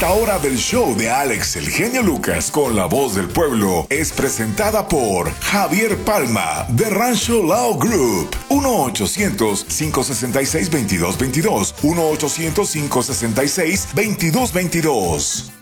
Esta hora del show de Alex el Genio Lucas con la voz del pueblo es presentada por Javier Palma de Rancho Lao Group. 1-800-566-2222. 1-800-566-2222.